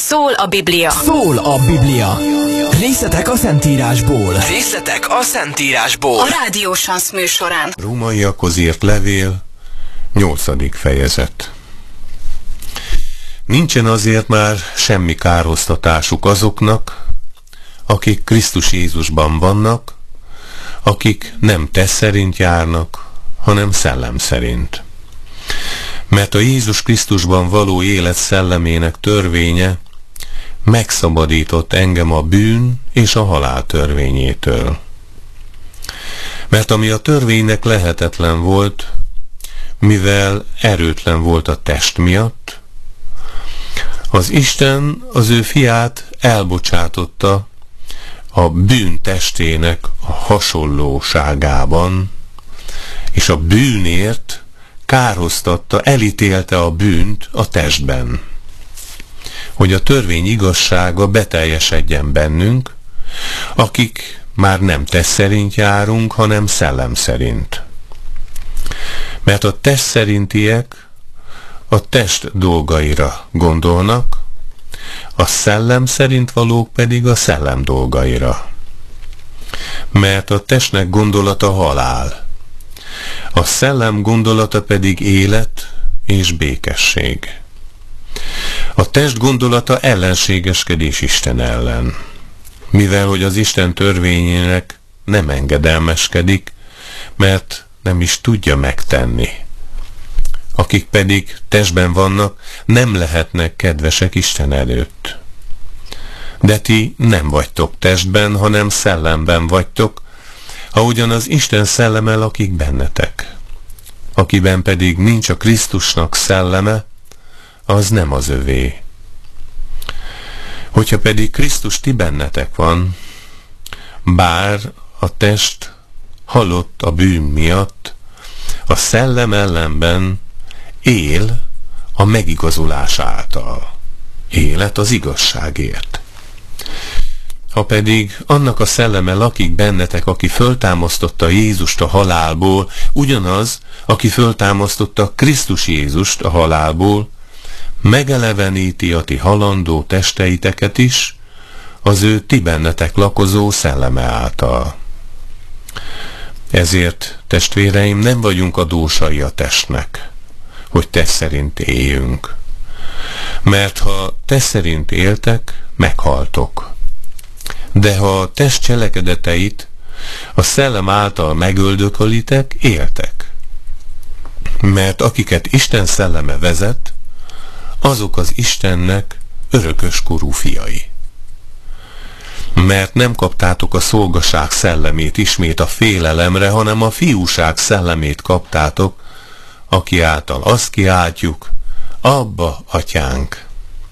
Szól a Biblia. Szól a Biblia. Részletek a Szentírásból. Részletek a Szentírásból. A Rádió Sansz műsorán. Rómaiakhoz írt levél, 8. fejezet. Nincsen azért már semmi kárhoztatásuk azoknak, akik Krisztus Jézusban vannak, akik nem test szerint járnak, hanem szellem szerint. Mert a Jézus Krisztusban való élet szellemének törvénye megszabadított engem a bűn és a halál törvényétől. Mert ami a törvénynek lehetetlen volt, mivel erőtlen volt a test miatt, az Isten az ő fiát elbocsátotta a bűn testének a hasonlóságában, és a bűnért kárhoztatta, elítélte a bűnt a testben, hogy a törvény igazsága beteljesedjen bennünk, akik már nem test szerint járunk, hanem szellem szerint. Mert a test szerintiek a test dolgaira gondolnak, a szellem szerint valók pedig a szellem dolgaira. Mert a testnek gondolata halál, a szellem gondolata pedig élet és békesség. A test gondolata ellenségeskedés Isten ellen, mivel hogy az Isten törvényének nem engedelmeskedik, mert nem is tudja megtenni. Akik pedig testben vannak, nem lehetnek kedvesek Isten előtt. De ti nem vagytok testben, hanem szellemben vagytok, ahogyan az Isten szelleme lakik bennetek. Akiben pedig nincs a Krisztusnak szelleme, az nem az övé. Hogyha pedig Krisztus ti bennetek van, bár a test halott a bűn miatt, a szellem ellenben él a megigazulás által. Élet az igazságért. Ha pedig annak a szelleme lakik bennetek, aki föltámasztotta Jézust a halálból, ugyanaz, aki föltámasztotta Krisztus Jézust a halálból, megeleveníti a ti halandó testeiteket is, az ő ti bennetek lakozó szelleme által. Ezért, testvéreim, nem vagyunk adósai a testnek, hogy test szerint éljünk. Mert ha test szerint éltek, meghaltok. De ha a test cselekedeteit a szellem által megöldökölitek, éltek. Mert akiket Isten szelleme vezet, azok az Istennek örököskorú fiai. Mert nem kaptátok a szolgaság szellemét ismét a félelemre, hanem a fiúság szellemét kaptátok, aki által azt kiáltjuk, Abba, Atyánk.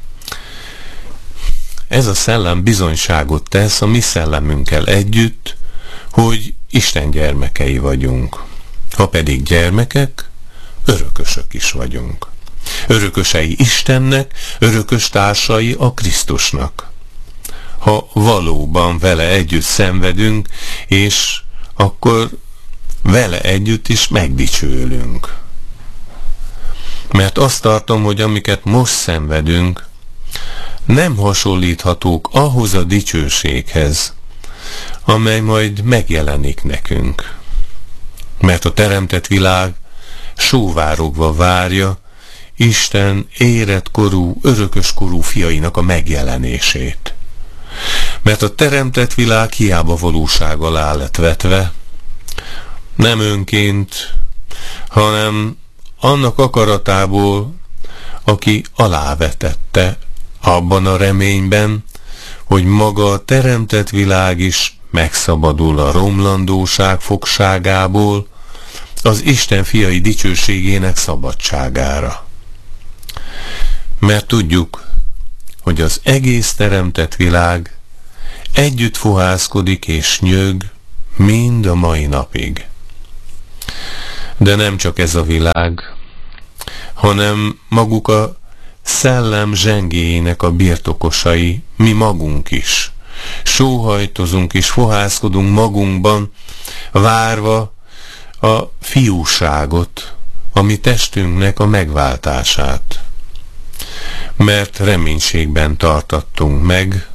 Ez a szellem bizonyságot tesz a mi szellemünkkel együtt, hogy Isten gyermekei vagyunk. Ha pedig gyermekek, örökösök is vagyunk. Örökösei Istennek, örökös társai a Krisztusnak. Ha valóban vele együtt szenvedünk, és akkor vele együtt is megdicsőlünk. Mert azt tartom, hogy amiket most szenvedünk, nem hasonlíthatók ahhoz a dicsőséghez, amely majd megjelenik nekünk. Mert a teremtett világ sóvárogva várja Isten éretkorú, örököskorú fiainak a megjelenését. Mert a teremtett világ hiába valóság alá lett vetve, nem önként, hanem annak akaratából, aki alávetette, abban a reményben, hogy maga a teremtett világ is megszabadul a romlandóság fogságából, az Isten fiai dicsőségének szabadságára. Mert tudjuk, hogy az egész teremtett világ együtt fohászkodik és nyög mind a mai napig. De nem csak ez a világ, hanem maguk a szellem zsengéjének a birtokosai, mi magunk is. Sóhajtozunk és fohászkodunk magunkban, várva a fiúságot, a mi testünknek a megváltását. mert reménységben tartattunk meg,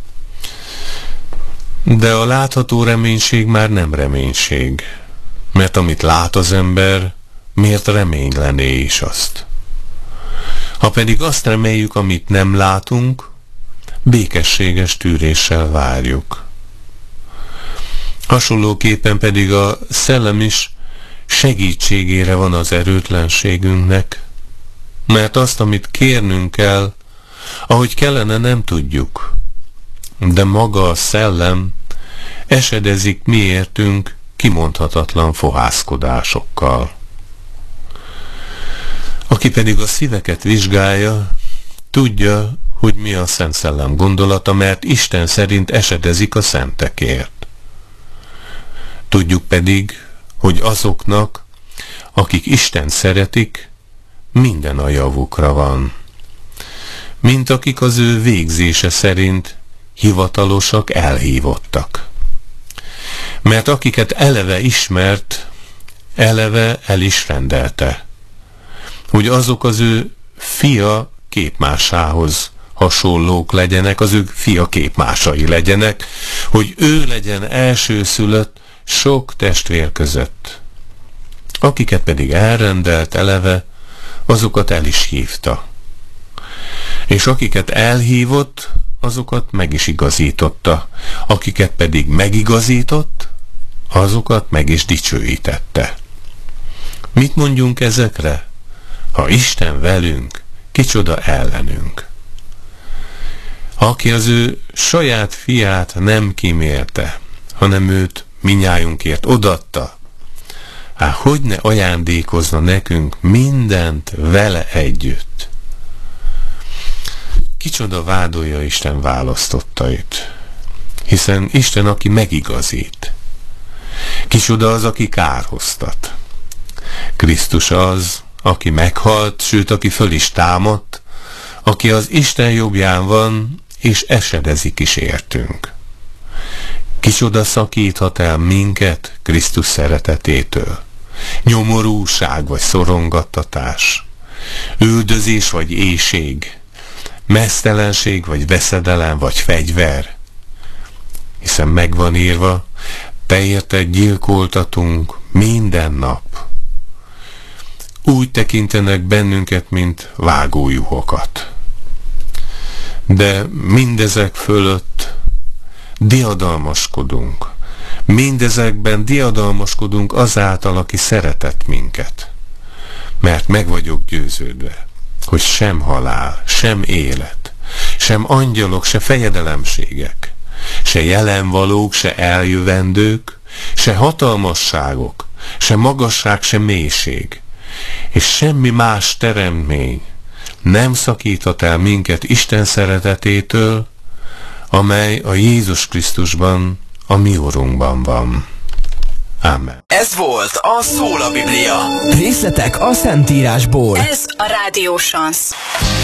de a látható reménység már nem reménység, mert amit lát az ember, miért reménylené is azt? Ha pedig azt reméljük, amit nem látunk, békességes tűréssel várjuk. Hasonlóképpen pedig a szellem is segítségére van az erőtlenségünknek, mert azt, amit kérnünk kell, ahogy kellene, nem tudjuk, de maga a szellem esedezik miértünk kimondhatatlan fohászkodásokkal. Aki pedig a szíveket vizsgálja, tudja, hogy mi a Szent Szellem gondolata, mert Isten szerint esedezik a szentekért. Tudjuk pedig, hogy azoknak, akik Istent szeretik, minden a javukra van, mint akik az ő végzése szerint hivatalosak, elhívottak. Mert akiket eleve ismert, eleve el is rendelte, hogy azok az ő fia képmásához hasonlók legyenek, az ő fia képmásai legyenek, hogy ő legyen elsőszülött sok testvér között. Akiket pedig elrendelt eleve, azokat el is hívta. És akiket elhívott, azokat meg is igazította. Akiket pedig megigazított, azokat meg is dicsőítette. Mit mondjunk ezekre? Ha Isten velünk, kicsoda ellenünk? Aki az ő saját fiát nem kímélte, hanem őt minnyájunkért odatta, hogy ne ajándékozna nekünk mindent vele együtt? Kicsoda vádolja Isten választottait, hiszen Isten, aki megigazít. Kicsoda az, aki kárhoztat. Krisztus az, aki meghalt, sőt, aki föl is támadt, aki az Isten jobbján van, és esedezik is értünk. Kicsoda szakíthat el minket Krisztus szeretetétől? Nyomorúság vagy szorongattatás, üldözés vagy éhség, meztelenség vagy veszedelem vagy fegyver? Hiszen megvan írva, te érted gyilkoltatunk minden nap. Úgy tekintenek bennünket, mint vágójuhokat. De mindezek fölött diadalmaskodunk. Mindezekben diadalmaskodunk azáltal, aki szeretett minket. Mert meg vagyok győződve, hogy sem halál, sem élet, sem angyalok, se fejedelemségek, se jelenvalók, se eljövendők, se hatalmasságok, se magasság, se mélység, és semmi más teremtmény nem szakíthat el minket Isten szeretetétől, amely a Jézus Krisztusban, a mi Urunkban van. Amen. Ez volt a Szól a Biblia. Részletek a Szentírásból. Ez a Rádió Chance.